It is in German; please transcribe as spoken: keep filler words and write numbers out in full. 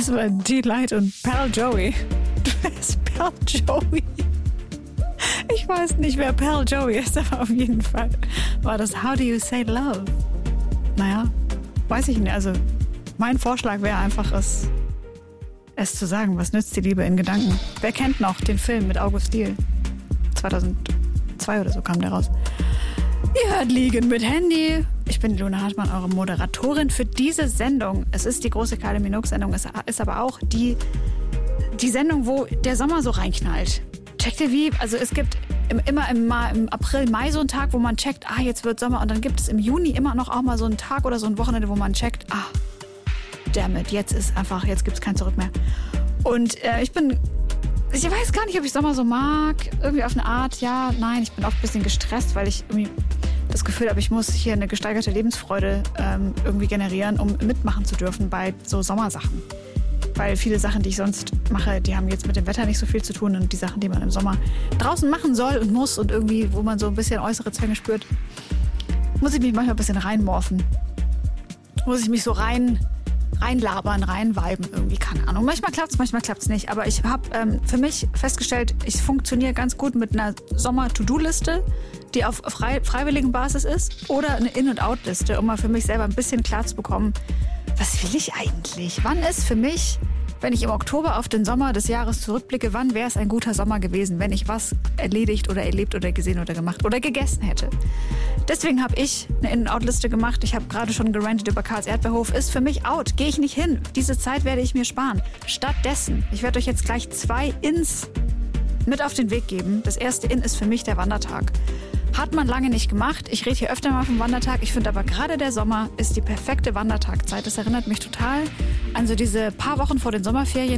Das war D-Light und Pal Joey. Wer ist Pal Joey? Ich weiß nicht, wer Pal Joey ist, aber auf jeden Fall war das How Do You Say Love? Naja, weiß ich nicht. Also mein Vorschlag wäre einfach, es, es zu sagen. Was nützt die Liebe in Gedanken? Wer kennt noch den Film mit August Diehl? zweitausendzwei oder so kam der raus. Ihr hört Liegen mit Handy. Ich bin Luna Hartmann, eure Moderatorin für diese Sendung. Es ist die große Kylie Minogue-Sendung. Es ist aber auch die, die Sendung, wo der Sommer so reinknallt. Checkt ihr wie? Also es gibt im, immer im, im April, Mai so einen Tag, wo man checkt, ah, jetzt wird Sommer. Und dann gibt es im Juni immer noch auch mal so einen Tag oder so ein Wochenende, wo man checkt, ah, dammit, jetzt ist einfach, jetzt gibt es kein Zurück mehr. Und äh, ich bin... Ich weiß gar nicht, ob ich Sommer so mag. Irgendwie auf eine Art, ja, nein. Ich bin auch ein bisschen gestresst, weil ich irgendwie das Gefühl habe, ich muss hier eine gesteigerte Lebensfreude ähm, irgendwie generieren, um mitmachen zu dürfen bei so Sommersachen. Weil viele Sachen, die ich sonst mache, die haben jetzt mit dem Wetter nicht so viel zu tun. Und die Sachen, die man im Sommer draußen machen soll und muss und irgendwie, wo man so ein bisschen äußere Zwänge spürt, muss ich mich manchmal ein bisschen reinmorphen. Muss ich mich so rein... reinlabern, reinviben, irgendwie, keine Ahnung. Manchmal klappt's, manchmal klappt's nicht. Aber ich habe ähm, für mich festgestellt, ich funktioniere ganz gut mit einer Sommer-To-Do-Liste, die auf frei, freiwilligen Basis ist, oder eine In- und Out-Liste, um mal für mich selber ein bisschen klar zu bekommen, was will ich eigentlich? Wann ist für mich, wenn ich im Oktober auf den Sommer des Jahres zurückblicke, wann wäre es ein guter Sommer gewesen, wenn ich was erledigt oder erlebt oder gesehen oder gemacht oder gegessen hätte? Deswegen habe ich eine In- und Out-Liste gemacht. Ich habe gerade schon gerantet über Karls Erdbeerhof. Ist für mich out. Gehe ich nicht hin. Diese Zeit werde ich mir sparen. Stattdessen, ich werde euch jetzt gleich zwei Ins mit auf den Weg geben. Das erste In ist für mich der Wandertag. Hat man lange nicht gemacht. Ich rede hier öfter mal vom Wandertag. Ich finde aber gerade der Sommer ist die perfekte Wandertagzeit. Das erinnert mich total an so diese paar Wochen vor den Sommerferien.